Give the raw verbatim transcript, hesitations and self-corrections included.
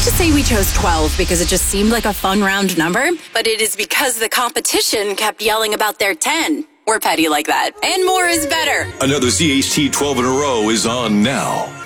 to say we chose twelve because it just seemed like a fun round number, but it is because the competition kept yelling about their ten. We're petty like that. And more is better. Another Z H T twelve in a row is on now.